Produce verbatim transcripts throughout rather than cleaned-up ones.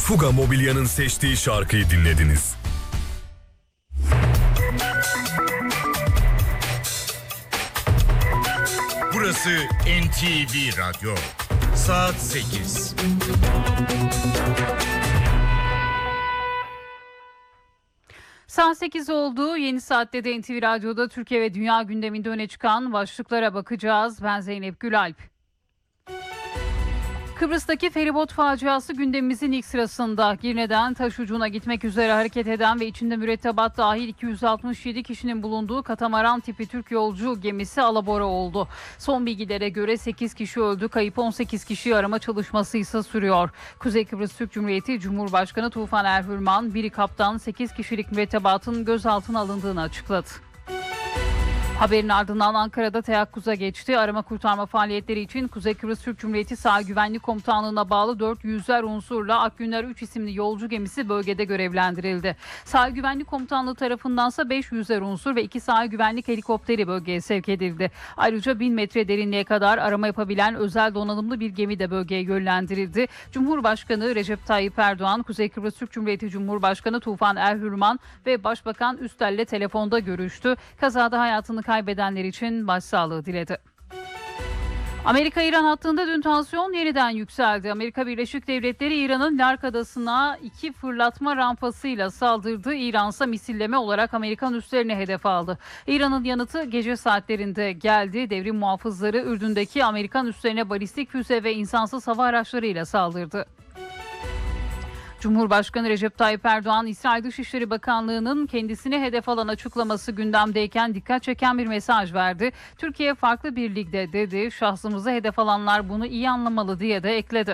Fuga Mobilya'nın seçtiği şarkıyı dinlediniz. Burası N T V Radyo. Saat sekiz. Saat sekiz oldu. Yeni saatte de N T V Radyo'da Türkiye ve Dünya gündeminde öne çıkan başlıklara bakacağız. Ben Zeynep Gülalp. Kıbrıs'taki feribot faciası gündemimizin ilk sırasında. Girne'den Taşucu'na gitmek üzere hareket eden ve içinde mürettebat dahil iki yüz altmış yedi kişinin bulunduğu katamaran tipi Türk yolcu gemisi alabora oldu. Son bilgilere göre sekiz kişi öldü, kayıp on sekiz kişiyi arama çalışması ise sürüyor. Kuzey Kıbrıs Türk Cumhuriyeti Cumhurbaşkanı Tufan Erhürman, biri kaptan sekiz kişilik mürettebatın gözaltına alındığını açıkladı. Haberin ardından Ankara'da teyakkuza geçti. Arama kurtarma faaliyetleri için Kuzey Kıbrıs Türk Cumhuriyeti Sahil Güvenlik Komutanlığı'na bağlı dört yüzer unsurla Akgünler üç isimli yolcu gemisi bölgede görevlendirildi. Sahil Güvenlik Komutanlığı tarafındansa beş yüzer unsur ve iki sahil güvenlik helikopteri bölgeye sevk edildi. Ayrıca bin metre derinliğe kadar arama yapabilen özel donanımlı bir gemi de bölgeye yönlendirildi. Cumhurbaşkanı Recep Tayyip Erdoğan, Kuzey Kıbrıs Türk Cumhuriyeti Cumhurbaşkanı Tufan Erhürman ve Başbakan Üstel'le telefonda görüştü. Kazada hayatını kaybedenler için başsağlığı diledi. Amerika-İran hattında dün tansiyon yeniden yükseldi. Amerika Birleşik Devletleri İran'ın Lark Adası'na iki fırlatma rampasıyla saldırdı. İran ise misilleme olarak Amerikan üslerini hedef aldı. İran'ın yanıtı gece saatlerinde geldi. Devrim muhafızları Ürdün'deki Amerikan üslerine balistik füze ve insansız hava araçlarıyla saldırdı. Cumhurbaşkanı Recep Tayyip Erdoğan, İsrail Dışişleri Bakanlığı'nın kendisine hedef alan açıklaması gündemdeyken dikkat çeken bir mesaj verdi. Türkiye farklı bir ligde dedi. Şahsımızı hedef alanlar bunu iyi anlamalı diye de ekledi.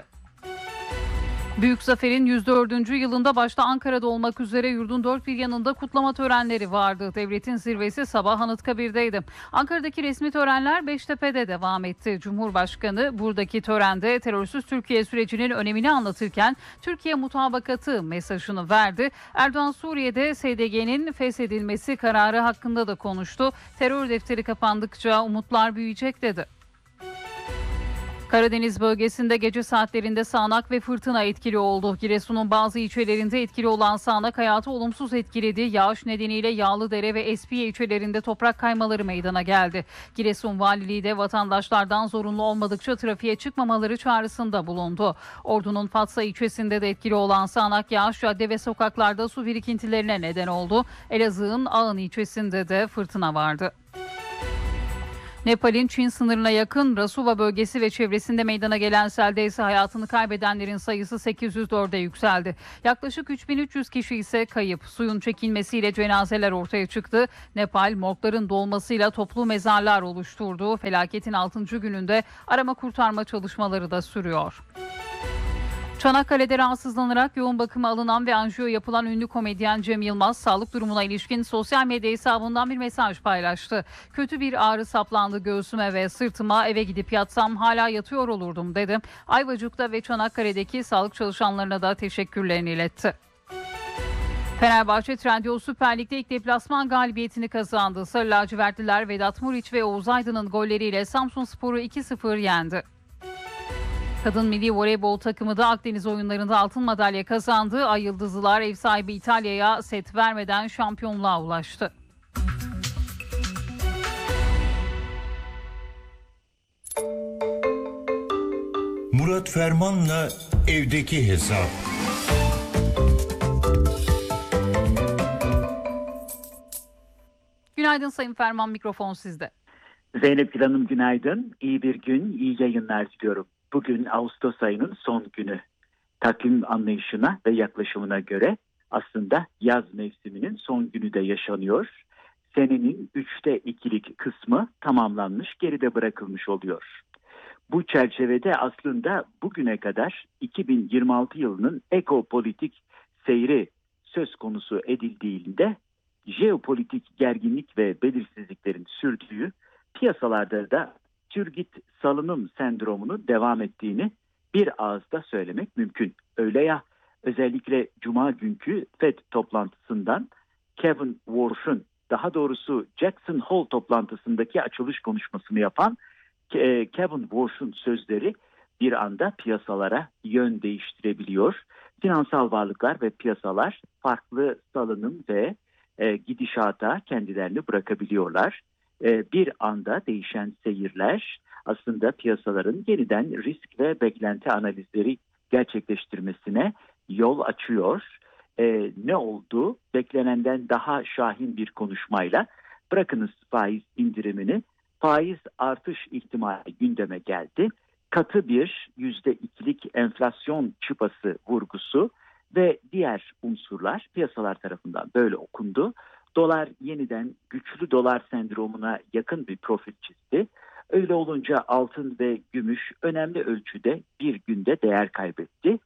Büyük Zafer'in yüz dördüncü yılında başta Ankara'da olmak üzere yurdun dört bir yanında kutlama törenleri vardı. Devletin zirvesi sabah Anıtkabir'deydi. Ankara'daki resmi törenler Beştepe'de devam etti. Cumhurbaşkanı buradaki törende terörsüz Türkiye sürecinin önemini anlatırken Türkiye mutabakatı mesajını verdi. Erdoğan Suriye'de S D G'nin feshedilmesi kararı hakkında da konuştu. Terör defteri kapandıkça umutlar büyüyecek dedi. Karadeniz bölgesinde gece saatlerinde sağanak ve fırtına etkili oldu. Giresun'un bazı ilçelerinde etkili olan sağanak hayatı olumsuz etkiledi. Yağış nedeniyle Yağlıdere ve Espiye ilçelerinde toprak kaymaları meydana geldi. Giresun Valiliği de vatandaşlardan zorunlu olmadıkça trafiğe çıkmamaları çağrısında bulundu. Ordu'nun Fatsa ilçesinde de etkili olan sağanak yağış cadde ve sokaklarda su birikintilerine neden oldu. Elazığ'ın Ağın ilçesinde de fırtına vardı. Nepal'in Çin sınırına yakın Rasuva bölgesi ve çevresinde meydana gelen selde ise hayatını kaybedenlerin sayısı sekiz yüz dörde yükseldi. Yaklaşık üç bin üç yüz kişi ise kayıp. Suyun çekilmesiyle cenazeler ortaya çıktı. Nepal, morgların dolmasıyla toplu mezarlar oluşturdu. Felaketin altıncı gününde arama kurtarma çalışmaları da sürüyor. Çanakkale'de rahatsızlanarak yoğun bakıma alınan ve anjiyo yapılan ünlü komedyen Cem Yılmaz, sağlık durumuna ilişkin sosyal medya hesabından bir mesaj paylaştı. Kötü bir ağrı saplandı göğsüme ve sırtıma, eve gidip yatsam hala yatıyor olurdum dedim. Ayvacık'ta ve Çanakkale'deki sağlık çalışanlarına da teşekkürlerini iletti. Fenerbahçe Trendyol Süper Lig'de ilk deplasman galibiyetini kazandı. Sarı lacivertliler Vedat Muriç ve Oğuz Aydın'ın golleriyle Samsunspor'u iki sıfır yendi. Kadın milli voleybol takımı da Akdeniz oyunlarında altın madalya kazandı. Ay Yıldızlılar ev sahibi İtalya'ya set vermeden şampiyonluğa ulaştı. Murat Ferman'la evdeki hesap. Günaydın Sayın Ferman, mikrofon sizde. Zeynep Gül Hanım günaydın. İyi bir gün, iyi yayınlar diliyorum. Bugün Ağustos ayının son günü. Takvim anlayışına ve yaklaşımına göre aslında yaz mevsiminin son günü de yaşanıyor. Senenin üçte ikilik kısmı tamamlanmış, geride bırakılmış oluyor. Bu çerçevede aslında bugüne kadar iki bin yirmi altı yılının ekopolitik seyri söz konusu edildiğinde jeopolitik gerginlik ve belirsizliklerin sürdüğü, piyasalarda da Türgit salınım sendromunu devam ettiğini bir ağızda söylemek mümkün. Öyle ya, özellikle Cuma günkü Fed toplantısından Kevin Warsh'un, daha doğrusu Jackson Hole toplantısındaki açılış konuşmasını yapan Kevin Warsh'un sözleri bir anda piyasalara yön değiştirebiliyor. Finansal varlıklar ve piyasalar farklı salınım ve e, gidişata kendilerini bırakabiliyorlar. E, bir anda değişen seyirler aslında piyasaların yeniden risk ve beklenti analizleri gerçekleştirmesine yol açıyor. E, ne oldu? Beklenenden daha şahin bir konuşmayla bırakınız faiz indirimini, faiz artış ihtimali gündeme geldi. Katı bir yüzde ikilik enflasyon çıpası vurgusu ve diğer unsurlar piyasalar tarafından böyle okundu. Dolar yeniden güçlü dolar sendromuna yakın bir profil çizdi. Öyle olunca altın ve gümüş önemli ölçüde bir günde değer kaybetti.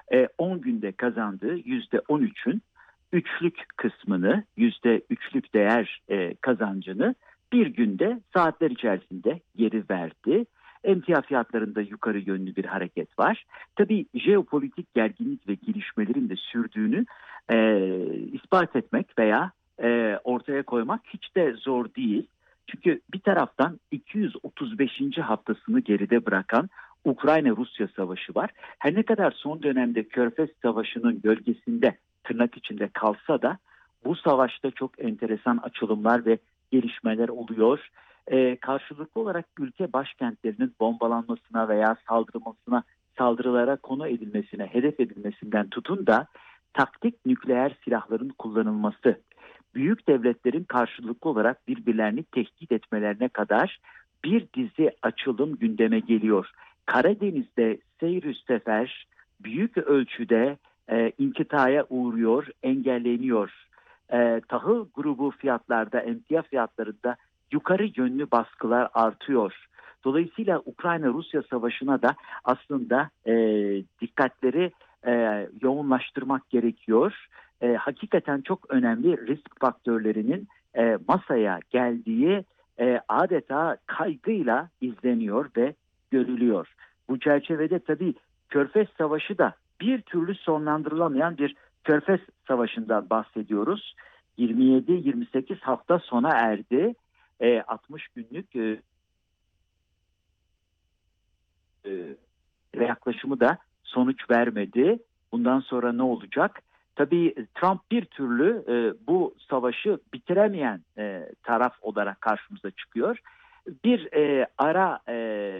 on günde kazandığı yüzde on üçün üçlük kısmını, yüzde üçlük değer e, kazancını bir günde saatler içerisinde geri verdi. Emtia fiyatlarında yukarı yönlü bir hareket var. Tabii jeopolitik gerginlik ve gelişmelerin de sürdüğünü e, ispat etmek veya e, ortaya koymak hiç de zor değil. Çünkü bir taraftan iki yüz otuz beşinci haftasını geride bırakan Ukrayna-Rusya savaşı var. Her ne kadar son dönemde Körfez Savaşı'nın gölgesinde tırnak içinde kalsa da bu savaşta çok enteresan açılımlar ve gelişmeler oluyor. Ee, karşılıklı olarak ülke başkentlerinin bombalanmasına veya saldırılmasına, saldırılara konu edilmesine, hedef edilmesinden tutun da taktik nükleer silahların kullanılması, büyük devletlerin karşılıklı olarak birbirlerini tehdit etmelerine kadar bir dizi açılım gündeme geliyor. Karadeniz'de seyr-ü sefer büyük ölçüde e, inkitaya uğruyor, engelleniyor. E, tahıl grubu fiyatlarda, emtia fiyatlarında yukarı yönlü baskılar artıyor. Dolayısıyla Ukrayna-Rusya savaşına da aslında e, dikkatleri e, yoğunlaştırmak gerekiyor. E, hakikaten çok önemli risk faktörlerinin e, masaya geldiği e, adeta kaygıyla izleniyor ve görülüyor. Bu çerçevede tabii Körfez Savaşı da bir türlü sonlandırılamayan bir Körfez Savaşı'ndan bahsediyoruz. yirmi yedi yirmi sekiz hafta sona erdi. E, altmış günlük e, e, yaklaşımı da sonuç vermedi. Bundan sonra ne olacak? Tabii Trump bir türlü e, bu savaşı bitiremeyen e, taraf olarak karşımıza çıkıyor. Bir e, ara e,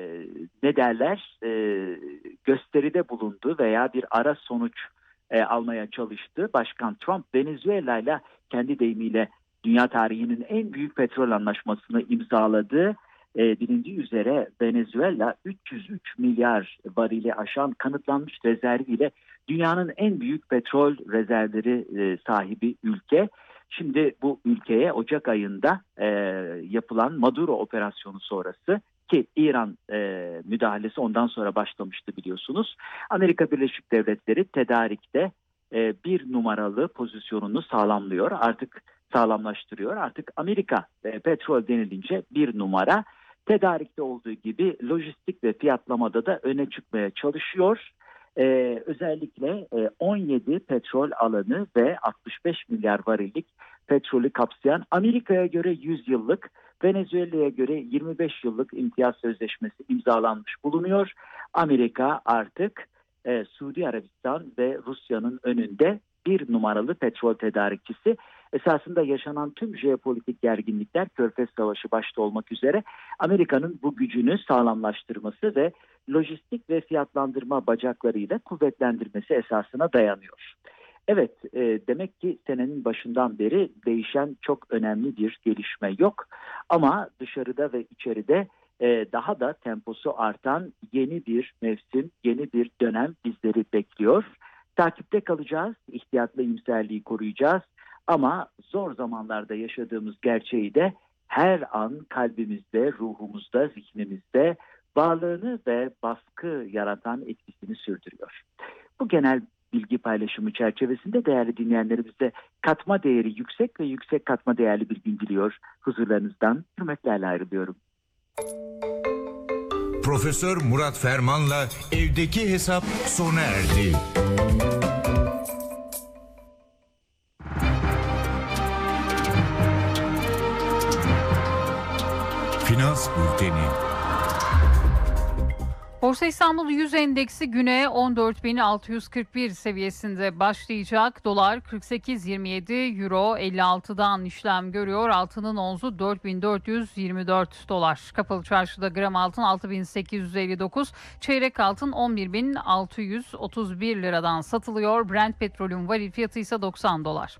ne derler e, gösteride bulundu veya bir ara sonuç e, almaya çalıştı. Başkan Trump Venezuela ile kendi deyimiyle dünya tarihinin en büyük petrol anlaşmasını imzaladı. E, bilindiği üzere Venezuela üç yüz üç milyar varili aşan kanıtlanmış rezerviyle dünyanın en büyük petrol rezervleri e, sahibi ülke. Şimdi bu ülkeye Ocak ayında e, yapılan Maduro operasyonu sonrası ki İran e, müdahalesi ondan sonra başlamıştı biliyorsunuz. Amerika Birleşik Devletleri tedarikte e, bir numaralı pozisyonunu sağlamlıyor. Artık sağlamlaştırıyor. Artık Amerika e, petrol denilince bir numara. Tedarikte olduğu gibi lojistik ve fiyatlamada da öne çıkmaya çalışıyor. Ee, özellikle e, on yedi petrol alanı ve altmış beş milyar varillik petrolü kapsayan Amerika'ya göre yüz yıllık, Venezuela'ya göre yirmi beş yıllık imtiyaz sözleşmesi imzalanmış bulunuyor. Amerika artık e, Suudi Arabistan ve Rusya'nın önünde bir numaralı petrol tedarikçisi. Esasında yaşanan tüm jeopolitik gerginlikler, Körfez Savaşı başta olmak üzere Amerika'nın bu gücünü sağlamlaştırması ve lojistik ve fiyatlandırma bacaklarıyla kuvvetlendirmesi esasına dayanıyor. Evet, e, demek ki senenin başından beri değişen çok önemli bir gelişme yok. Ama dışarıda ve içeride e, daha da temposu artan yeni bir mevsim, yeni bir dönem bizleri bekliyor. Takipte kalacağız, ihtiyatlı iyimserliği koruyacağız. Ama zor zamanlarda yaşadığımız gerçeği de her an kalbimizde, ruhumuzda, zihnimizde varlığını ve baskı yaratan etkisini sürdürüyor. Bu genel bilgi paylaşımı çerçevesinde değerli dinleyenlerimize katma değeri yüksek ve yüksek katma değerli bir gün diliyor. Huzurlarınızdan hürmetlerle ayrılıyorum. Profesör Murat Ferman'la evdeki hesap sona erdi. Finans Bülteni. Borsa Borsa İstanbul yüz endeksi güne on dört bin altı yüz kırk bir seviyesinde başlayacak. Dolar kırk sekiz yirmi yedi, Euro elli altıdan işlem görüyor. Altının onzu dört bin dört yüz yirmi dört dolar. Kapalı çarşıda gram altın altı bin sekiz yüz elli dokuz, çeyrek altın on bir bin altı yüz otuz bir liradan satılıyor. Brent petrolün varil fiyatı ise doksan dolar.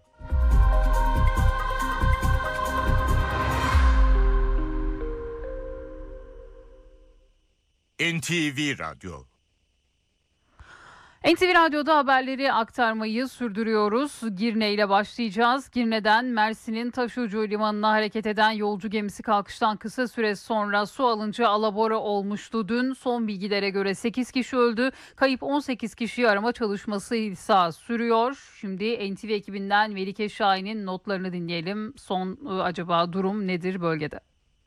N T V Radyo. N T V Radyo'da haberleri aktarmayı sürdürüyoruz. Girne ile başlayacağız. Girne'den Mersin'in Taşucu Limanı'na hareket eden yolcu gemisi kalkıştan kısa süre sonra su alınca alabora olmuştu. Dün son bilgilere göre sekiz kişi öldü. Kayıp on sekiz kişiyi arama çalışması ise sürüyor. Şimdi N T V ekibinden Melike Şahin'in notlarını dinleyelim. Son acaba durum nedir bölgede?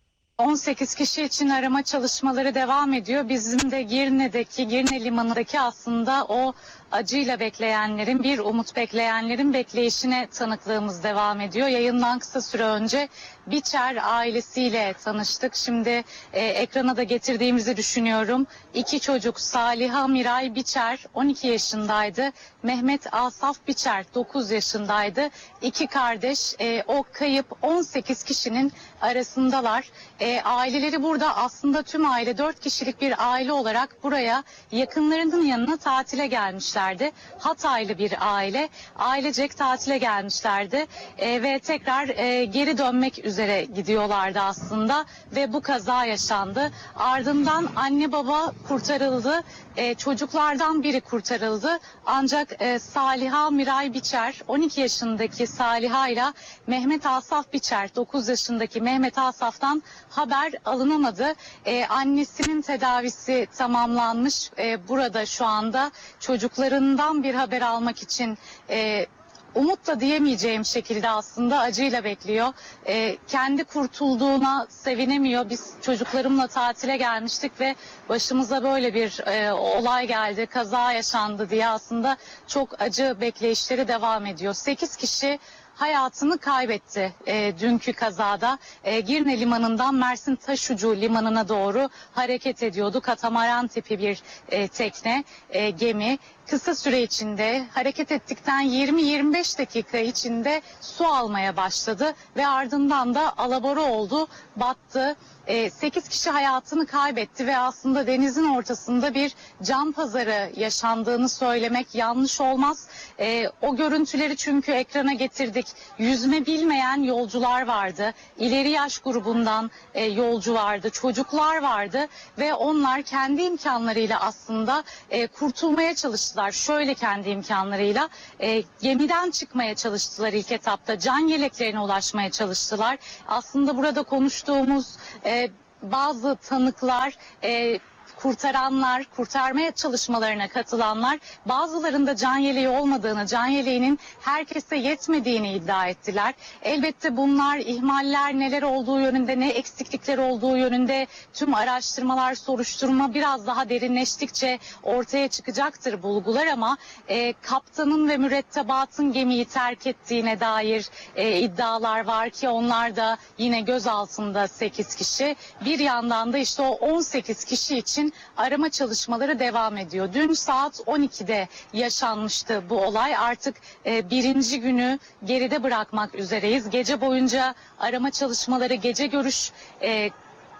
on sekiz kişi için arama çalışmaları devam ediyor. Bizim de Girne'deki, Girne Limanı'ndaki aslında o acıyla bekleyenlerin, bir umut bekleyenlerin bekleyişine tanıklığımız devam ediyor. Yayından kısa süre önce Biçer ailesiyle tanıştık. Şimdi e, ekrana da getirdiğimizi düşünüyorum. İki çocuk, Saliha Miray Biçer on iki yaşındaydı. Mehmet Asaf Biçer dokuz yaşındaydı. İki kardeş, e, o kayıp on sekiz kişinin arasındalar. E, aileleri burada aslında tüm aile dört kişilik bir aile olarak buraya yakınlarının yanına tatile gelmişlerdi. Hataylı bir aile. Ailecek tatile gelmişlerdi. E, ve tekrar e, geri dönmek üzere gidiyorlardı aslında ve bu kaza yaşandı. Ardından anne baba kurtarıldı. E, çocuklardan biri kurtarıldı. Ancak e, Saliha Miray Biçer on iki yaşındaki Saliha ile Mehmet Asaf Biçer dokuz yaşındaki Mehmet Asaf'tan haber alınamadı. E, annesinin tedavisi tamamlanmış. E, burada şu anda çocuklarından bir haber almak için e, umut da diyemeyeceğim şekilde aslında acıyla bekliyor. Ee, kendi kurtulduğuna sevinemiyor. Biz çocuklarımla tatile gelmiştik ve başımıza böyle bir e, olay geldi, kaza yaşandı diye aslında çok acı bekleyişleri devam ediyor. sekiz kişi hayatını kaybetti e, dünkü kazada. E, Girne Limanı'ndan Mersin Taşucu Limanı'na doğru hareket ediyordu. Katamaran tipi bir e, tekne, e, gemi. Kısa süre içinde hareket ettikten yirmi yirmi beş dakika içinde su almaya başladı ve ardından da alabora oldu, battı. sekiz kişi hayatını kaybetti ve aslında denizin ortasında bir can pazarı yaşandığını söylemek yanlış olmaz. E, o görüntüleri çünkü ekrana getirdik. Yüzme bilmeyen yolcular vardı. İleri yaş grubundan e, yolcu vardı. Çocuklar vardı ve onlar kendi imkanlarıyla aslında e, kurtulmaya çalıştılar. Şöyle kendi imkanlarıyla e, gemiden çıkmaya çalıştılar ilk etapta. Can yeleklerine ulaşmaya çalıştılar. Aslında burada konuştuğumuz e, bazı tanıklar, e, kurtaranlar, kurtarmaya çalışmalarına katılanlar bazılarında can yeleği olmadığını, can yeleğinin herkese yetmediğini iddia ettiler. Elbette bunlar ihmaller neler olduğu yönünde, ne eksiklikler olduğu yönünde tüm araştırmalar, soruşturma biraz daha derinleştikçe ortaya çıkacaktır bulgular ama e, kaptanın ve mürettebatın gemiyi terk ettiğine dair e, iddialar var ki onlar da yine gözaltında sekiz kişi. Bir yandan da işte o on sekiz kişi için arama çalışmaları devam ediyor. Dün saat on ikide yaşanmıştı bu olay. Artık e, birinci günü geride bırakmak üzereyiz. Gece boyunca arama çalışmaları, gece görüş e,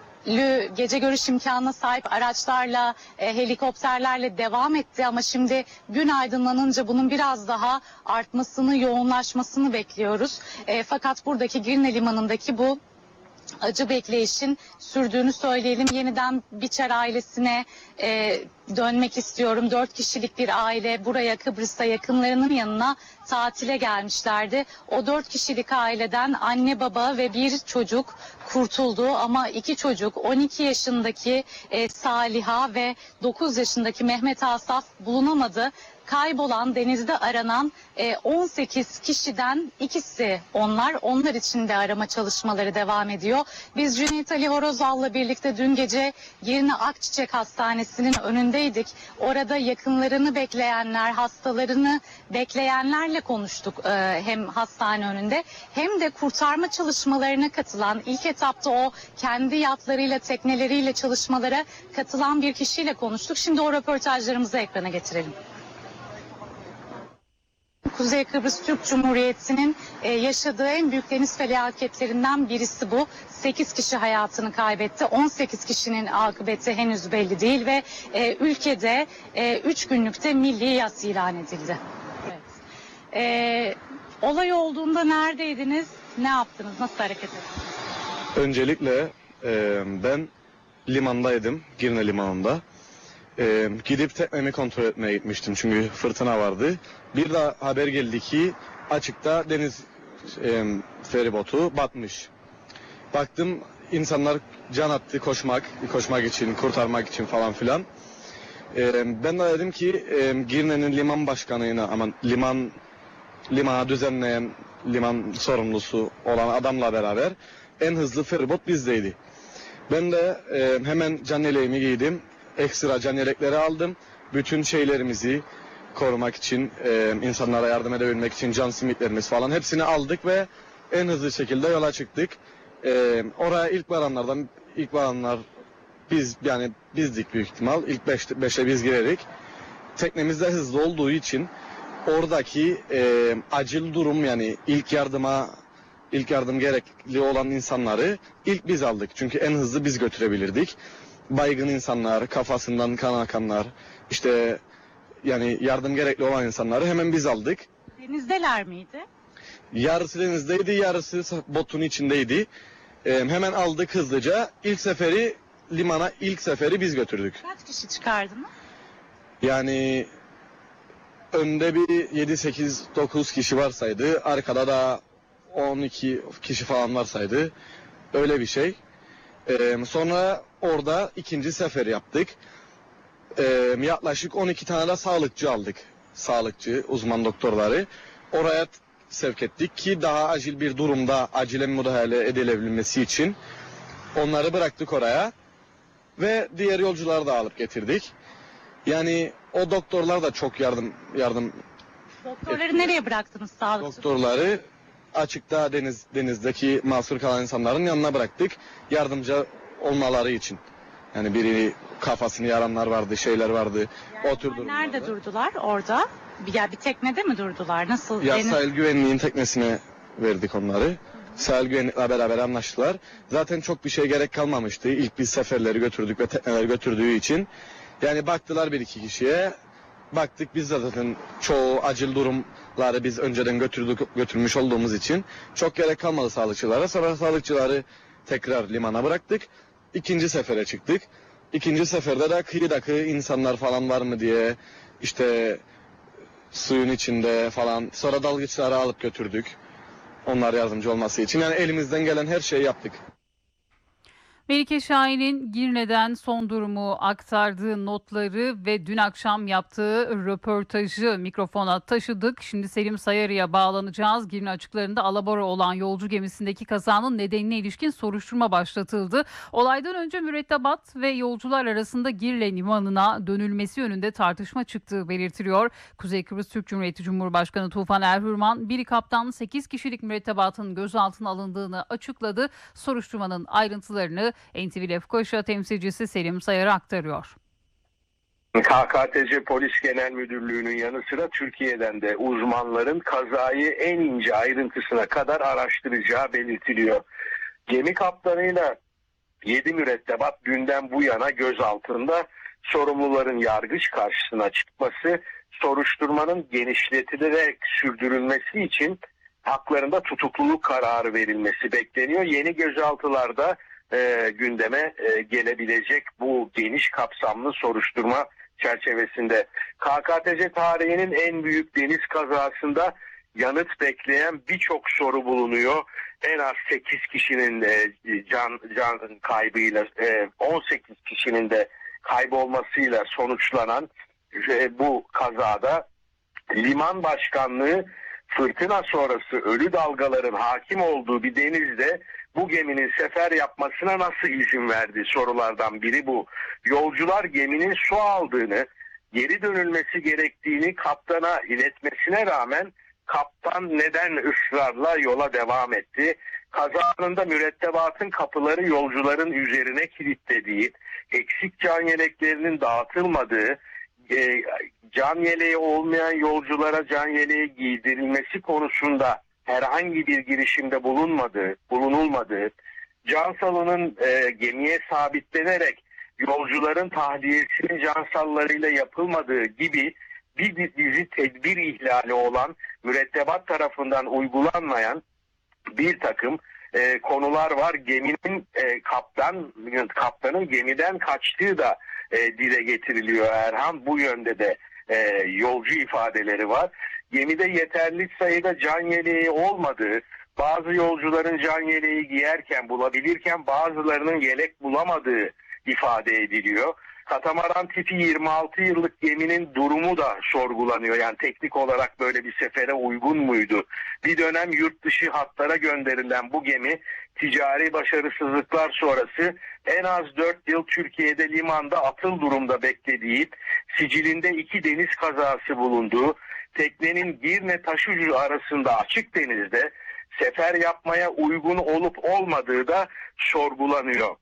gece görüş imkanına sahip araçlarla, e, helikopterlerle devam etti ama şimdi gün aydınlanınca bunun biraz daha artmasını, yoğunlaşmasını bekliyoruz. E, fakat buradaki Girne Limanı'ndaki bu acı bekleyişin sürdüğünü söyleyelim. Yeniden Biçer ailesine e, dönmek istiyorum. Dört kişilik bir aile buraya, Kıbrıs'a, yakınlarının yanına tatile gelmişlerdi. O dört kişilik aileden anne baba ve bir çocuk kurtuldu ama iki çocuk, on iki yaşındaki e, Saliha ve dokuz yaşındaki Mehmet Asaf bulunamadı. kaybolan, denizde aranan e, on sekiz kişiden ikisi onlar. Onlar için de arama çalışmaları devam ediyor. Biz Cüneyt Ali Horozal'la birlikte dün gece Girne Akçiçek Hastanesi'nin önündeydik. Orada yakınlarını bekleyenler, hastalarını bekleyenlerle konuştuk e, hem hastane önünde hem de kurtarma çalışmalarına katılan, ilk etapta o kendi yatlarıyla, tekneleriyle çalışmalara katılan bir kişiyle konuştuk. Şimdi o röportajlarımızı ekrana getirelim. Kuzey Kıbrıs Türk Cumhuriyeti'nin e, yaşadığı en büyük deniz felaketlerinden birisi bu. sekiz kişi hayatını kaybetti. on sekiz kişinin akıbeti henüz belli değil ve e, ülkede üç günlükte milli yas ilan edildi. Evet. E, olay olduğunda neredeydiniz? Ne yaptınız? Nasıl hareket ettiniz? Öncelikle e, ben limandaydım, Girne limanında. E, gidip teknemi kontrol etmeye gitmiştim çünkü fırtına vardı. Bir de haber geldi ki açıkta deniz e, feribotu batmış. Baktım insanlar can attı koşmak, koşmak için, kurtarmak için falan filan. E, ben de dedim ki e, Girne'nin liman başkanıyla, aman liman limana düzenleyen, liman sorumlusu olan adamla beraber en hızlı feribot bizdeydi. Ben de e, hemen can yeleğimi giydim. Ekstra can yelekleri aldım. Bütün şeylerimizi korumak için, e, insanlara yardım edebilmek için can simitlerimiz falan hepsini aldık ve en hızlı şekilde yola çıktık. E, oraya ilk varanlardan, ilk varanlar biz, yani bizdik büyük ihtimal. İlk beş, beşe biz girerek. Teknemiz de hızlı olduğu için oradaki e, acil durum, yani ilk yardıma ilk yardım gerekli olan insanları ilk biz aldık. Çünkü en hızlı biz götürebilirdik. Baygın insanlar, kafasından kan akanlar, işte yani yardım gerekli olan insanları hemen biz aldık. Denizdeler miydi? Yarısı denizdeydi, yarısı botun içindeydi. Ee, hemen aldık hızlıca. İlk seferi limana, ilk seferi biz götürdük. Kaç kişi çıkardınız? Yani önde bir yedi sekiz dokuz kişi varsaydı, arkada da on iki kişi falan varsaydı, öyle bir şey. Ee, sonra orada ikinci sefer yaptık. Ee, yaklaşık on iki tane de sağlıkçı aldık. Sağlıkçı, uzman doktorları. Oraya sevk ettik ki daha acil bir durumda acilen müdahale edilebilmesi için onları bıraktık oraya. Ve diğer yolcuları da alıp getirdik. Yani o doktorlar da çok yardım yardım Doktorları ettiler. nereye bıraktınız sağlıkçı? Doktorları açıkta deniz denizdeki mahsur kalan insanların yanına bıraktık. Yardımcı olmaları için. Yani biri kafasını yaranlar vardı, şeyler vardı. Yani o tür durumlarda. nerede durdular? Orada. Bir, ya bir teknede mi durdular? Nasıl? Ya deniz... sahil güvenliğin teknesine verdik onları. Sahil güvenlikle beraber anlaştılar. Zaten çok bir şey gerek kalmamıştı. İlk biz seferleri götürdük ve tekneler götürdüğü için. Yani baktılar bir iki kişiye. Baktık biz de zaten çoğu acil durumları biz önceden götürdük, götürmüş olduğumuz için çok gerek kalmadı sağlıkçılara. Sonra sağlıkçıları tekrar limana bıraktık. İkinci sefere çıktık. İkinci seferde de kıyıdaki insanlar falan var mı diye, işte suyun içinde falan. Sonra dalgıçları alıp götürdük. Onlar yardımcı olması için. Yani elimizden gelen her şeyi yaptık. Melike Şahin'in Girne'den son durumu aktardığı notları ve dün akşam yaptığı röportajı mikrofona taşıdık. Şimdi Selim Sayarı'ya bağlanacağız. Girne açıklarında alabora olan yolcu gemisindeki kazanın nedenine ilişkin soruşturma başlatıldı. Olaydan önce mürettebat ve yolcular arasında Girne limanına dönülmesi yönünde tartışma çıktığı belirtiliyor. Kuzey Kıbrıs Türk Cumhuriyeti Cumhurbaşkanı Tufan Erhürman, bir kaptan sekiz kişilik mürettebatın gözaltına alındığını açıkladı. Soruşturmanın ayrıntılarını N T V Lefkoşa temsilcisi Selim Sayarı aktarıyor. K K T C Polis Genel Müdürlüğü'nün yanı sıra Türkiye'den de uzmanların kazayı en ince ayrıntısına kadar araştıracağı belirtiliyor. Gemi kaptanıyla yedi mürettebat dünden bu yana gözaltında, sorumluların yargıç karşısına çıkması, soruşturmanın genişletilerek sürdürülmesi için haklarında tutukluluk kararı verilmesi bekleniyor. Yeni gözaltılarda e, gündeme e, gelebilecek bu geniş kapsamlı soruşturma çerçevesinde K K T C tarihinin en büyük deniz kazasında yanıt bekleyen birçok soru bulunuyor. En az sekiz kişinin e, can can kaybıyla e, on sekiz kişinin de kaybolmasıyla sonuçlanan e, bu kazada liman başkanlığı fırtına sonrası ölü dalgaların hakim olduğu bir denizde bu geminin sefer yapmasına nasıl izin verdi sorulardan biri bu. Yolcular geminin su aldığını, geri dönülmesi gerektiğini kaptana iletmesine rağmen kaptan neden ısrarla yola devam etti? Kaza anında mürettebatın kapıları yolcuların üzerine kilitlediği, eksik can yeleklerinin dağıtılmadığı, e, can yeleği olmayan yolculara can yeleği giydirilmesi konusunda herhangi bir girişimde bulunmadığı, bulunulmadığı, can salının e, gemiye sabitlenerek yolcuların tahliyesinin can sallarıyla yapılmadığı gibi bir dizi tedbir ihlali olan, mürettebat tarafından uygulanmayan bir takım e, konular var. Geminin e, kaptan kaptanın gemiden kaçtığı da e, dile getiriliyor Erhan. Bu yönde de e, yolcu ifadeleri var. Gemide yeterli sayıda can yeleği olmadığı, bazı yolcuların can yeleği giyerken bulabilirken bazılarının yelek bulamadığı ifade ediliyor. Katamaran tipi yirmi altı yıllık geminin durumu da sorgulanıyor. Yani teknik olarak böyle bir sefere uygun muydu? Bir dönem yurt dışı hatlara gönderilen bu gemi ticari başarısızlıklar sonrası en az dört yıl Türkiye'de limanda atıl durumda beklediği, sicilinde iki deniz kazası bulunduğu, teknenin Girne Taşucu arasında açık denizde sefer yapmaya uygun olup olmadığı da sorgulanıyor.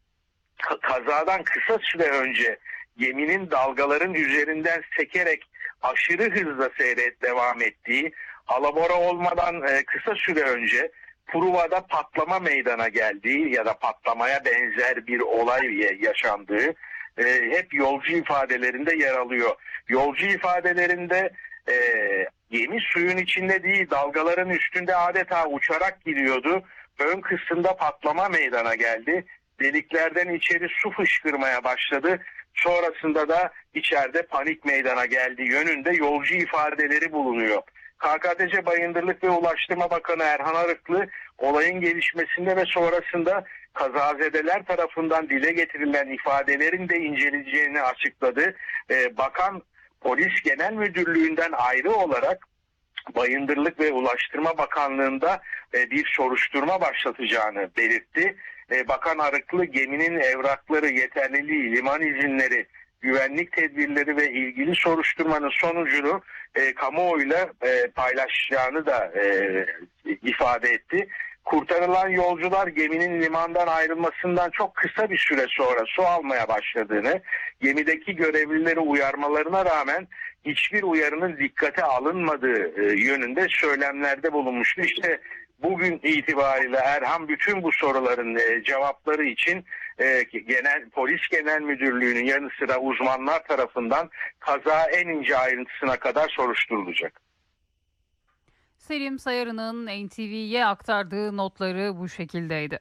Kazadan kısa süre önce geminin dalgaların üzerinden sekerek aşırı hızla seyret devam ettiği, alabora olmadan kısa süre önce Pruva'da patlama meydana geldiği ya da patlamaya benzer bir olay yaşandığı hep yolcu ifadelerinde yer alıyor. Yolcu ifadelerinde e, gemi suyun içinde değil, dalgaların üstünde adeta uçarak gidiyordu. Ön kısımda patlama meydana geldi. Deliklerden içeri su fışkırmaya başladı. Sonrasında da içeride panik meydana geldi yönünde yolcu ifadeleri bulunuyor. K K T C Bayındırlık ve Ulaştırma Bakanı Erhan Arıklı olayın gelişmesinde ve sonrasında kazazedeler tarafından dile getirilen ifadelerin de inceleneceğini açıkladı. Ee, Bakan Polis Genel Müdürlüğü'nden ayrı olarak Bayındırlık ve Ulaştırma Bakanlığı'nda e, bir soruşturma başlatacağını belirtti. E, Bakan Arıklı geminin evrakları, yeterliliği, liman izinleri, güvenlik tedbirleri ve ilgili soruşturmanın sonucunu e, kamuoyuyla e, paylaşacağını da e, ifade etti. Kurtarılan yolcular geminin limandan ayrılmasından çok kısa bir süre sonra su almaya başladığını, gemideki görevlileri uyarmalarına rağmen hiçbir uyarının dikkate alınmadığı e, yönünde söylemlerde bulunmuştu. İşte bugün itibariyle Erhan bütün bu soruların e, cevapları için e, genel Polis Genel Müdürlüğü'nün yanı sıra uzmanlar tarafından kaza en ince ayrıntısına kadar soruşturulacak. Selim Sayarı'nın N T V'ye aktardığı notları bu şekildeydi.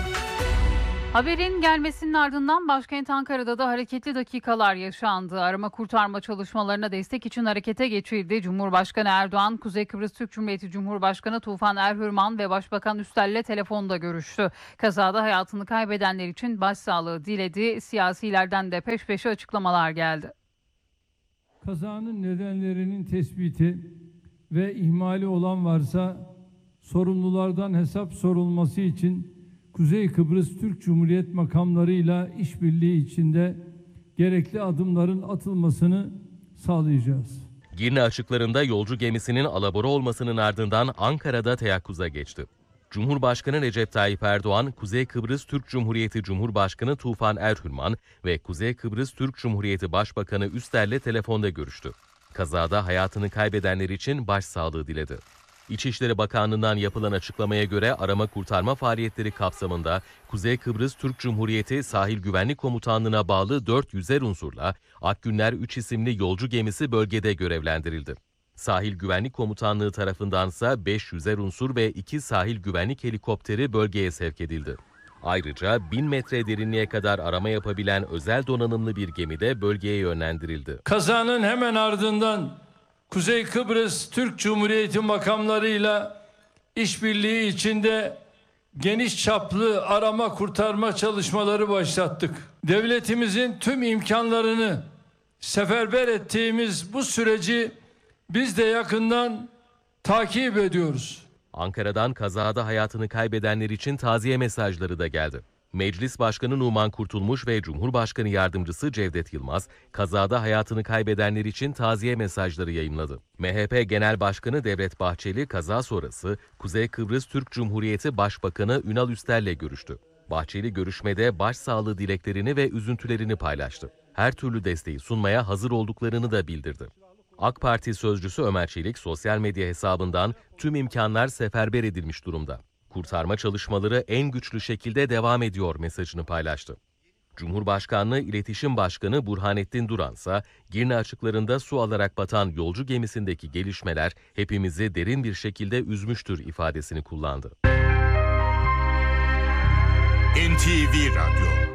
Haberin gelmesinin ardından başkent Ankara'da da hareketli dakikalar yaşandı. Arama kurtarma çalışmalarına destek için harekete geçildi. Cumhurbaşkanı Erdoğan, Kuzey Kıbrıs Türk Cumhuriyeti Cumhurbaşkanı Tufan Erhürman ve Başbakan Üstel'le telefonda görüştü. Kazada hayatını kaybedenler için başsağlığı diledi. Siyasilerden de peş peşe açıklamalar geldi. Kazanın nedenlerinin tespiti ve ihmali olan varsa sorumlulardan hesap sorulması için Kuzey Kıbrıs Türk Cumhuriyet makamlarıyla işbirliği içinde gerekli adımların atılmasını sağlayacağız. Girne açıklarında yolcu gemisinin alabora olmasının ardından Ankara'da teyakkuza geçti. Cumhurbaşkanı Recep Tayyip Erdoğan, Kuzey Kıbrıs Türk Cumhuriyeti Cumhurbaşkanı Tufan Erhürman ve Kuzey Kıbrıs Türk Cumhuriyeti Başbakanı Üstel'le telefonda görüştü. Kazada hayatını kaybedenler için başsağlığı diledi. İçişleri Bakanlığı'ndan yapılan açıklamaya göre arama kurtarma faaliyetleri kapsamında Kuzey Kıbrıs Türk Cumhuriyeti Sahil Güvenlik Komutanlığı'na bağlı dört yüzer unsurla Akgünler üç isimli yolcu gemisi bölgede görevlendirildi. Sahil Güvenlik Komutanlığı tarafındansa beş yüzer unsur ve iki sahil güvenlik helikopteri bölgeye sevk edildi. Ayrıca bin metre derinliğe kadar arama yapabilen özel donanımlı bir gemi de bölgeye yönlendirildi. Kazanın hemen ardından Kuzey Kıbrıs Türk Cumhuriyeti makamlarıyla işbirliği içinde geniş çaplı arama kurtarma çalışmaları başlattık. Devletimizin tüm imkanlarını seferber ettiğimiz bu süreci biz de yakından takip ediyoruz. Ankara'dan kazada hayatını kaybedenler için taziye mesajları da geldi. Meclis Başkanı Numan Kurtulmuş ve Cumhurbaşkanı Yardımcısı Cevdet Yılmaz, kazada hayatını kaybedenler için taziye mesajları yayımladı. M H P Genel Başkanı Devlet Bahçeli, kaza sonrası Kuzey Kıbrıs Türk Cumhuriyeti Başbakanı Ünal Üster'le görüştü. Bahçeli görüşmede başsağlığı dileklerini ve üzüntülerini paylaştı. Her türlü desteği sunmaya hazır olduklarını da bildirdi. AK Parti sözcüsü Ömer Çelik sosyal medya hesabından tüm imkanlar seferber edilmiş durumda. Kurtarma çalışmaları en güçlü şekilde devam ediyor mesajını paylaştı. Cumhurbaşkanlığı İletişim Başkanı Burhanettin Duran ise Girne açıklarında su alarak batan yolcu gemisindeki gelişmeler hepimizi derin bir şekilde üzmüştür ifadesini kullandı. N T V Radyo.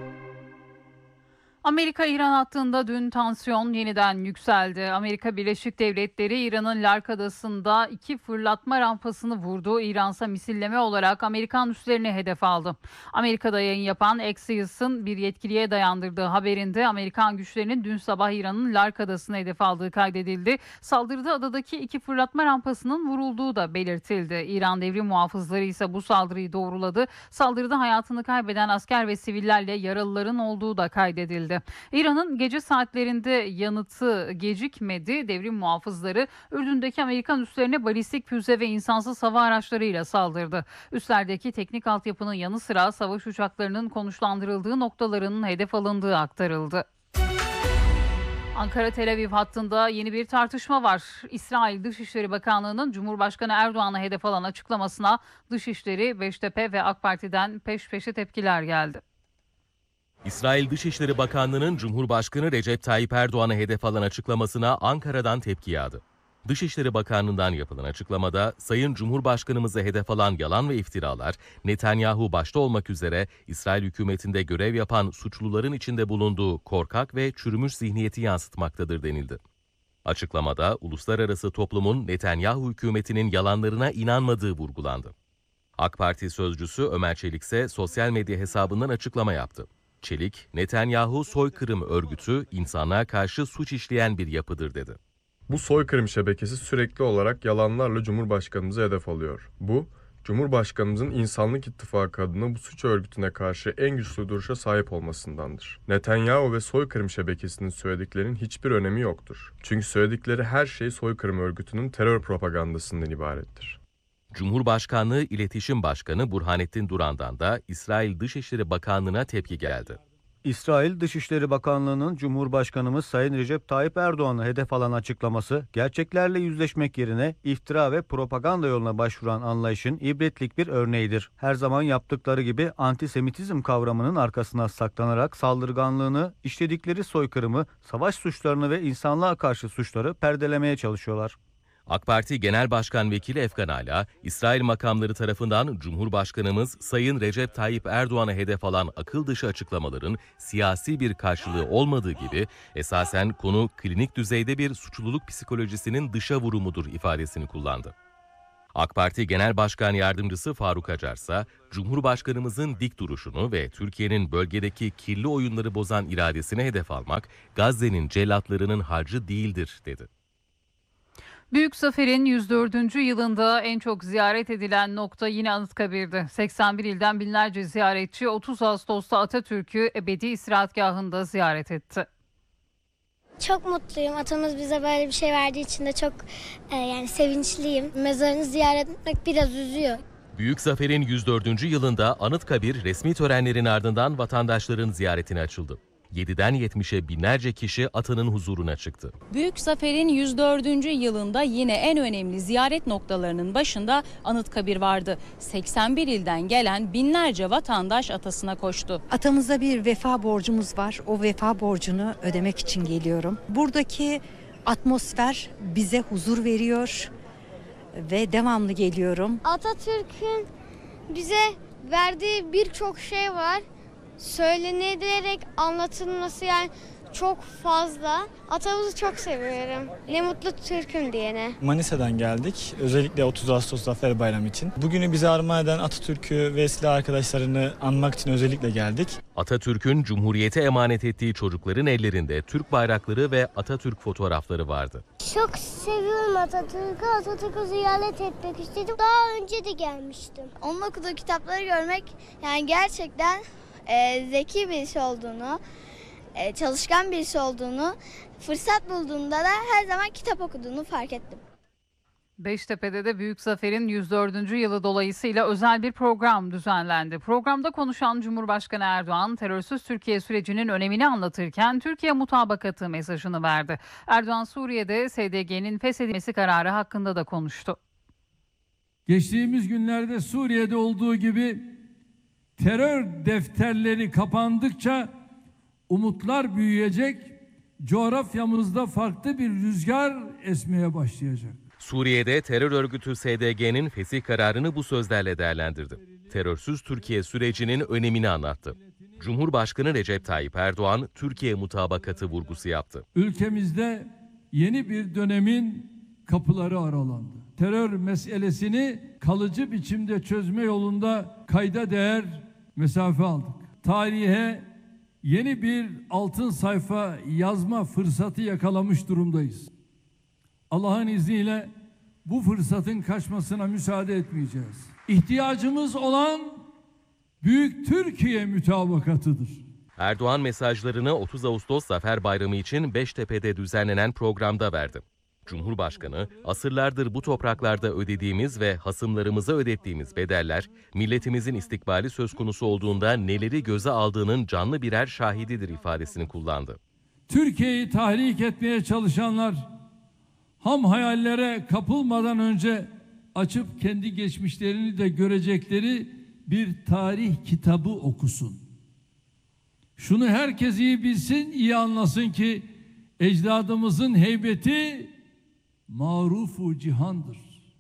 Amerika-İran hattında dün tansiyon yeniden yükseldi. Amerika Birleşik Devletleri İran'ın Lark Adası'nda iki fırlatma rampasını vurdu. İran'sa misilleme olarak Amerikan üslerini hedef aldı. Amerika'da yayın yapan Axios'ın bir yetkiliye dayandırdığı haberinde Amerikan güçlerinin dün sabah İran'ın Lark Adası'nı hedef aldığı kaydedildi. Saldırıda adadaki iki fırlatma rampasının vurulduğu da belirtildi. İran devrim muhafızları ise bu saldırıyı doğruladı. Saldırıda hayatını kaybeden asker ve sivillerle yaralıların olduğu da kaydedildi. İran'ın gece saatlerinde yanıtı gecikmedi. Devrim muhafızları Ürdün'deki Amerikan üslerine balistik füze ve insansız hava araçlarıyla saldırdı. Üslerdeki teknik altyapının yanı sıra savaş uçaklarının konuşlandırıldığı noktalarının hedef alındığı aktarıldı. Ankara-Tel Aviv hattında yeni bir tartışma var. İsrail Dışişleri Bakanlığı'nın Cumhurbaşkanı Erdoğan'a hedef alan açıklamasına Dışişleri, Beştepe ve AK Parti'den peş peşe tepkiler geldi. İsrail Dışişleri Bakanlığı'nın Cumhurbaşkanı Recep Tayyip Erdoğan'a hedef alan açıklamasına Ankara'dan tepki yağdı. Dışişleri Bakanlığı'ndan yapılan açıklamada Sayın Cumhurbaşkanımıza hedef alan yalan ve iftiralar, Netanyahu başta olmak üzere İsrail hükümetinde görev yapan suçluların içinde bulunduğu korkak ve çürümüş zihniyeti yansıtmaktadır denildi. Açıklamada uluslararası toplumun Netanyahu hükümetinin yalanlarına inanmadığı vurgulandı. AK Parti sözcüsü Ömer Çelik ise sosyal medya hesabından açıklama yaptı. Çelik, Netanyahu soykırım örgütü insanlığa karşı suç işleyen bir yapıdır dedi. Bu soykırım şebekesi sürekli olarak yalanlarla Cumhurbaşkanımızı hedef alıyor. Bu, Cumhurbaşkanımızın İnsanlık İttifakı adına bu suç örgütüne karşı en güçlü duruşa sahip olmasındandır. Netanyahu ve soykırım şebekesinin söylediklerinin hiçbir önemi yoktur. Çünkü söyledikleri her şey soykırım örgütünün terör propagandasından ibarettir. Cumhurbaşkanlığı İletişim Başkanı Burhanettin Duran'dan da İsrail Dışişleri Bakanlığı'na tepki geldi. İsrail Dışişleri Bakanlığı'nın Cumhurbaşkanımız Sayın Recep Tayyip Erdoğan'a hedef alan açıklaması, gerçeklerle yüzleşmek yerine iftira ve propaganda yoluna başvuran anlayışın ibretlik bir örneğidir. Her zaman yaptıkları gibi antisemitizm kavramının arkasına saklanarak saldırganlığını, işledikleri soykırımı, savaş suçlarını ve insanlığa karşı suçları perdelemeye çalışıyorlar. AK Parti Genel Başkan Vekili Efkan Ala, İsrail makamları tarafından Cumhurbaşkanımız Sayın Recep Tayyip Erdoğan'a hedef alan akıl dışı açıklamaların siyasi bir karşılığı olmadığı gibi esasen konu klinik düzeyde bir suçluluk psikolojisinin dışa vurumudur ifadesini kullandı. AK Parti Genel Başkan Yardımcısı Faruk Acar ise Cumhurbaşkanımızın dik duruşunu ve Türkiye'nin bölgedeki kirli oyunları bozan iradesine hedef almak Gazze'nin cellatlarının harcı değildir dedi. Büyük Zafer'in yüz dördüncü yılında en çok ziyaret edilen nokta yine Anıtkabir'di. seksen bir ilden binlerce ziyaretçi otuz Ağustos'ta Atatürk'ü ebedi istirahatgahında ziyaret etti. Çok mutluyum. Atamız bize böyle bir şey verdiği için de çok e, yani sevinçliyim. Mezarını ziyaret etmek biraz üzüyor. Büyük Zafer'in yüz dördüncü yılında Anıtkabir resmi törenlerin ardından vatandaşların ziyaretine açıldı. yediden yetmişe binlerce kişi atanın huzuruna çıktı. Büyük Zafer'in yüz dördüncü yılında yine en önemli ziyaret noktalarının başında Anıtkabir vardı. seksen bir ilden gelen binlerce vatandaş atasına koştu. Atamıza bir vefa borcumuz var. O vefa borcunu ödemek için geliyorum. Buradaki atmosfer bize huzur veriyor ve devamlı geliyorum. Atatürk'ün bize verdiği birçok şey var. Söylenilerek anlatılması yani çok fazla. Atamızı çok seviyorum. Ne mutlu Türk'üm diyene. Manisa'dan geldik. Özellikle otuz Ağustos Zafer Bayramı için. Bugünü bize armağan eden Atatürk'ü ve silah arkadaşlarını anmak için özellikle geldik. Atatürk'ün Cumhuriyete emanet ettiği çocukların ellerinde Türk bayrakları ve Atatürk fotoğrafları vardı. Çok seviyorum Atatürk'ü. Atatürk'ü ziyaret etmek istedim. Daha önce de gelmiştim. Onun okuduğu kitapları görmek yani gerçekten e, zeki birisi olduğunu, e, çalışkan birisi olduğunu, fırsat bulduğunda da her zaman kitap okuduğunu fark ettim. Beştepe'de de Büyük Zafer'in yüz dördüncü yılı dolayısıyla özel bir program düzenlendi. Programda konuşan Cumhurbaşkanı Erdoğan, terörsüz Türkiye sürecinin önemini anlatırken Türkiye mutabakatı mesajını verdi. Erdoğan, Suriye'de S D G'nin feshedilmesi kararı hakkında da konuştu. Geçtiğimiz günlerde Suriye'de olduğu gibi terör defterleri kapandıkça umutlar büyüyecek, coğrafyamızda farklı bir rüzgar esmeye başlayacak. Suriye'de terör örgütü S D G'nin fesih kararını bu sözlerle değerlendirdi. Terörsüz Türkiye sürecinin önemini anlattı. Cumhurbaşkanı Recep Tayyip Erdoğan, Türkiye mutabakatı vurgusu yaptı. Ülkemizde yeni bir dönemin kapıları aralandı. Terör meselesini kalıcı biçimde çözme yolunda kayda değer mesafe aldık. Tarihe yeni bir altın sayfa yazma fırsatı yakalamış durumdayız. Allah'ın izniyle bu fırsatın kaçmasına müsaade etmeyeceğiz. İhtiyacımız olan Büyük Türkiye mütabakatıdır. Erdoğan mesajlarını otuz Ağustos Zafer Bayramı için Beştepe'de düzenlenen programda verdi. Cumhurbaşkanı, asırlardır bu topraklarda ödediğimiz ve hasımlarımıza ödettiğimiz bedeller, milletimizin istikbali söz konusu olduğunda neleri göze aldığının canlı birer şahididir ifadesini kullandı. Türkiye'yi tahrik etmeye çalışanlar, ham hayallere kapılmadan önce açıp kendi geçmişlerini de görecekleri bir tarih kitabı okusun. Şunu herkes iyi bilsin, iyi anlasın ki ecdadımızın heybeti marufu cihandır.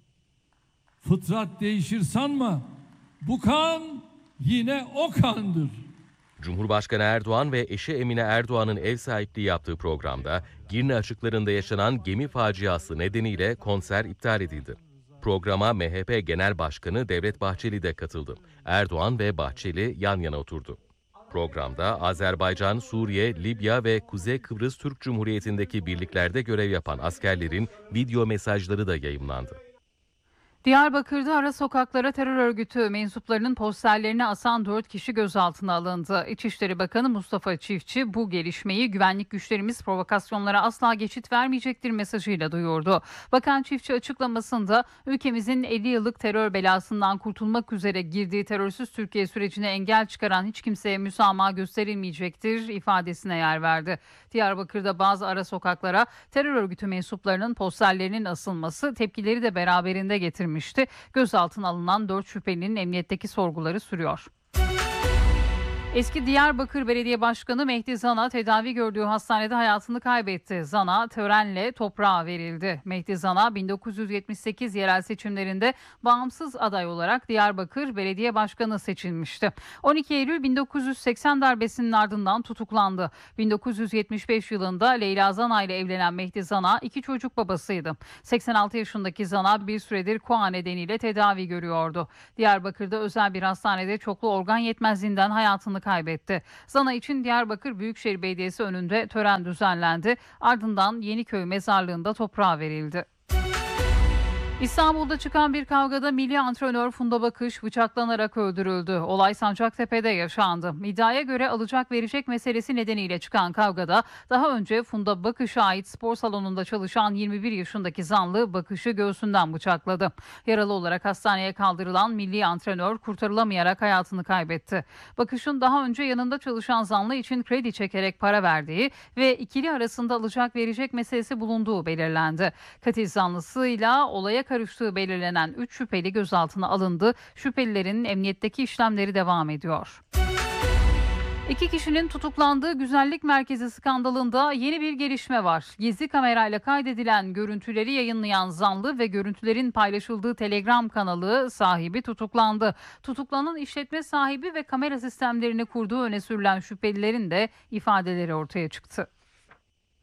Fıtrat değişir sanma, bu kan yine o kandır. Cumhurbaşkanı Erdoğan ve eşi Emine Erdoğan'ın ev sahipliği yaptığı programda Girne açıklarında yaşanan gemi faciası nedeniyle konser iptal edildi. Programa M H P Genel Başkanı Devlet Bahçeli de katıldı. Erdoğan ve Bahçeli yan yana oturdu. Programda Azerbaycan, Suriye, Libya ve Kuzey Kıbrıs Türk Cumhuriyeti'ndeki birliklerde görev yapan askerlerin video mesajları da yayımlandı. Diyarbakır'da ara sokaklara terör örgütü mensuplarının posterlerini asan dört kişi gözaltına alındı. İçişleri Bakanı Mustafa Çiftçi bu gelişmeyi güvenlik güçlerimiz provokasyonlara asla geçit vermeyecektir mesajıyla duyurdu. Bakan Çiftçi açıklamasında ülkemizin elli yıllık terör belasından kurtulmak üzere girdiği terörsüz Türkiye sürecine engel çıkaran hiç kimseye müsamaha gösterilmeyecektir ifadesine yer verdi. Diyarbakır'da bazı ara sokaklara terör örgütü mensuplarının posterlerinin asılması tepkileri de beraberinde getirmişti. Gözaltına alınan dört şüphelinin emniyetteki sorguları sürüyor. Eski Diyarbakır Belediye Başkanı Mehdi Zana tedavi gördüğü hastanede hayatını kaybetti. Zana törenle toprağa verildi. Mehdi Zana bin dokuz yüz yetmiş sekiz yerel seçimlerinde bağımsız aday olarak Diyarbakır Belediye Başkanı seçilmişti. on iki Eylül bin dokuz yüz seksen darbesinin ardından tutuklandı. bin dokuz yüz yetmiş beş yılında Leyla Zana ile evlenen Mehdi Zana iki çocuk babasıydı. seksen altı yaşındaki Zana bir süredir koa nedeniyle tedavi görüyordu. Diyarbakır'da özel bir hastanede çoklu organ yetmezliğinden hayatını kaybetti. Zana için Diyarbakır Büyükşehir Belediyesi önünde tören düzenlendi. Ardından Yeniköy mezarlığında toprağa verildi. İstanbul'da çıkan bir kavgada milli antrenör Funda Bakış bıçaklanarak öldürüldü. Olay Sancaktepe'de yaşandı. İddiaya göre alacak verecek meselesi nedeniyle çıkan kavgada daha önce Funda Bakış'a ait spor salonunda çalışan yirmi bir yaşındaki zanlı Bakış'ı göğsünden bıçakladı. Yaralı olarak hastaneye kaldırılan milli antrenör kurtarılamayarak hayatını kaybetti. Bakış'ın daha önce yanında çalışan zanlı için kredi çekerek para verdiği ve ikili arasında alacak verecek meselesi bulunduğu belirlendi. Katil zanlısıyla olaya karıştığı belirlenen üç şüpheli gözaltına alındı. Şüphelilerin emniyetteki işlemleri devam ediyor. İki kişinin tutuklandığı güzellik merkezi skandalında yeni bir gelişme var. Gizli kamerayla kaydedilen görüntüleri yayınlayan zanlı ve görüntülerin paylaşıldığı Telegram kanalı sahibi tutuklandı. Tutuklanan işletme sahibi ve kamera sistemlerini kurduğu öne sürülen şüphelilerin de ifadeleri ortaya çıktı.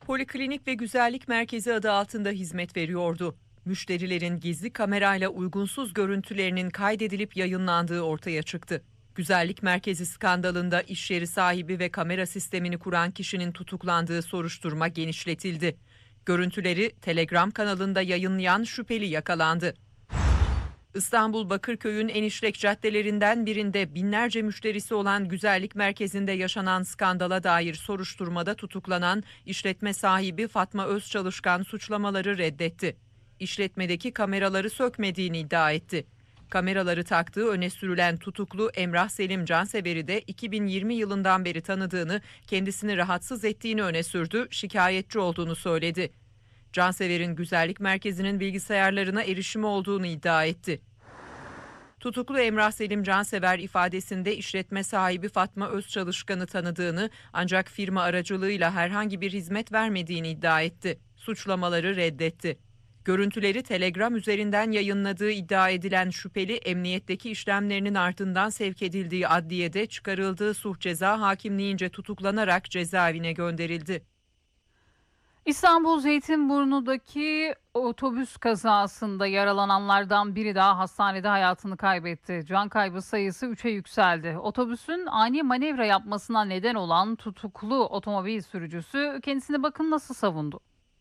Poliklinik ve güzellik merkezi adı altında hizmet veriyordu. Müşterilerin gizli kamerayla uygunsuz görüntülerinin kaydedilip yayınlandığı ortaya çıktı. Güzellik merkezi skandalında iş yeri sahibi ve kamera sistemini kuran kişinin tutuklandığı soruşturma genişletildi. Görüntüleri Telegram kanalında yayınlayan şüpheli yakalandı. İstanbul Bakırköy'ün en işlek caddelerinden birinde binlerce müşterisi olan güzellik merkezinde yaşanan skandala dair soruşturmada tutuklanan işletme sahibi Fatma Özçalışkan suçlamaları reddetti. İşletmedeki kameraları sökmediğini iddia etti. Kameraları taktığı öne sürülen tutuklu Emrah Selim Cansever'i de iki bin yirmi yılından beri tanıdığını, kendisini rahatsız ettiğini öne sürdü, şikayetçi olduğunu söyledi. Cansever'in güzellik merkezinin bilgisayarlarına erişimi olduğunu iddia etti. Tutuklu Emrah Selim Cansever ifadesinde işletme sahibi Fatma Özçalışkan'ı tanıdığını ancak firma aracılığıyla herhangi bir hizmet vermediğini iddia etti. Suçlamaları reddetti. Görüntüleri Telegram üzerinden yayınladığı iddia edilen şüpheli emniyetteki işlemlerinin ardından sevk edildiği adliyede çıkarıldığı suç ceza hakimliğince tutuklanarak cezaevine gönderildi. İstanbul Zeytinburnu'daki otobüs kazasında yaralananlardan biri daha hastanede hayatını kaybetti. Can kaybı sayısı üçe yükseldi. Otobüsün ani manevra yapmasına neden olan tutuklu otomobil sürücüsü kendisine bakın nasıl savundu.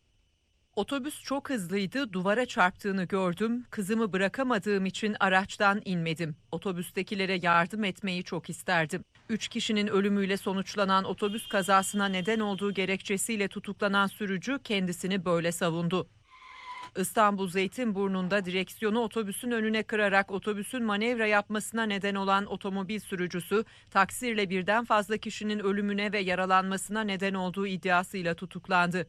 Otobüs çok hızlıydı, duvara çarptığını gördüm. Kızımı bırakamadığım için araçtan inmedim. Otobüstekilere yardım etmeyi çok isterdim. Üç kişinin ölümüyle sonuçlanan otobüs kazasına neden olduğu gerekçesiyle tutuklanan sürücü kendisini böyle savundu. İstanbul Zeytinburnu'nda direksiyonu otobüsün önüne kırarak otobüsün manevra yapmasına neden olan otomobil sürücüsü, taksirle birden fazla kişinin ölümüne ve yaralanmasına neden olduğu iddiasıyla tutuklandı.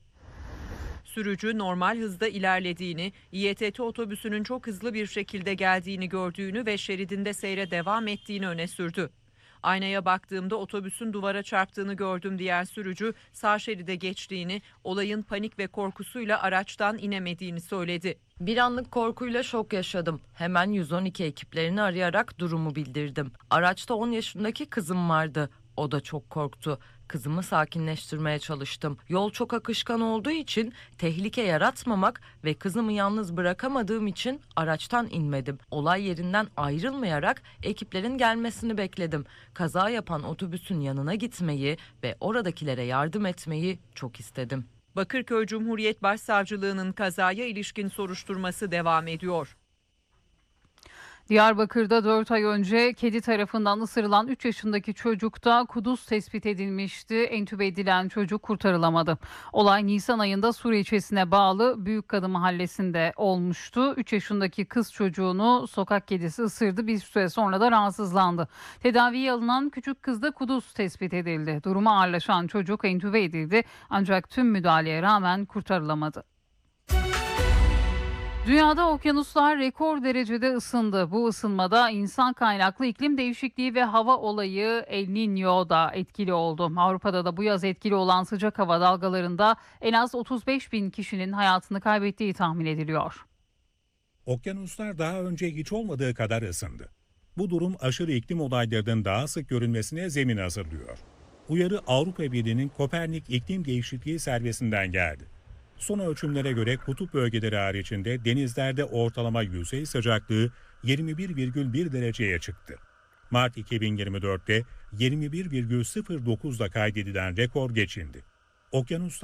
Sürücü normal hızda ilerlediğini, İETT otobüsünün çok hızlı bir şekilde geldiğini gördüğünü ve şeridinde seyre devam ettiğini öne sürdü. Aynaya baktığımda otobüsün duvara çarptığını gördüm diyen sürücü, sağ şeride geçtiğini, olayın panik ve korkusuyla araçtan inemediğini söyledi. Bir anlık korkuyla şok yaşadım. Hemen yüz on iki ekiplerini arayarak durumu bildirdim. Araçta on yaşındaki kızım vardı. O da çok korktu. Kızımı sakinleştirmeye çalıştım. Yol çok akışkan olduğu için tehlike yaratmamak ve kızımı yalnız bırakamadığım için araçtan inmedim. Olay yerinden ayrılmayarak ekiplerin gelmesini bekledim. Kaza yapan otobüsün yanına gitmeyi ve oradakilere yardım etmeyi çok istedim. Bakırköy Cumhuriyet Başsavcılığı'nın kazaya ilişkin soruşturması devam ediyor. Diyarbakır'da dört ay önce kedi tarafından ısırılan üç yaşındaki çocukta kuduz tespit edilmişti. Entübe edilen çocuk kurtarılamadı. Olay Nisan ayında Sur ilçesine bağlı Büyükkadı mahallesinde olmuştu. üç yaşındaki kız çocuğunu sokak kedisi ısırdı. Bir süre sonra da rahatsızlandı. Tedaviye alınan küçük kızda kuduz tespit edildi. Durumu ağırlaşan çocuk entübe edildi ancak tüm müdahaleye rağmen kurtarılamadı. Dünyada okyanuslar rekor derecede ısındı. Bu ısınmada insan kaynaklı iklim değişikliği ve hava olayı El Niño da etkili oldu. Avrupa'da da bu yaz etkili olan sıcak hava dalgalarında en az otuz beş bin kişinin hayatını kaybettiği tahmin ediliyor. Okyanuslar daha önce hiç olmadığı kadar ısındı. Bu durum aşırı iklim olaylarının daha sık görülmesine zemin hazırlıyor. Uyarı Avrupa Birliği'nin Kopernik İklim Değişikliği Servisinden geldi. Son ölçümlere göre kutup bölgeleri haricinde denizlerde ortalama yüzey sıcaklığı yirmi bir virgül bir dereceye çıktı. Mart iki bin yirmi dörtte yirmi bir virgül sıfır dokuzda kaydedilen rekor geçildi. Okyanuslar